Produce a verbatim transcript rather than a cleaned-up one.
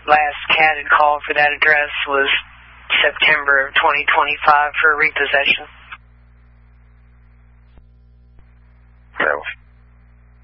last cat had called for that address was September of twenty twenty-five for repossession.